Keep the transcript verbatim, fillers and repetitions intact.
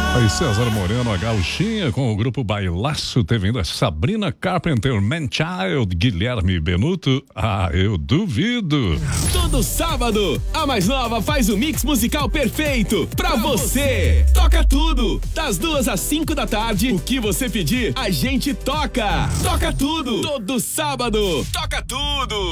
Aí César Moreno, a Gauchinha, com o grupo Bailaço, teve ainda Sabrina Carpenter, Manchild, Guilherme Benuto. Ah, eu duvido. Todo sábado, a mais nova faz o mix musical perfeito pra você. Toca tudo, das duas às cinco da tarde. O que você pedir, a gente toca. Toca tudo, todo sábado. Toca tudo.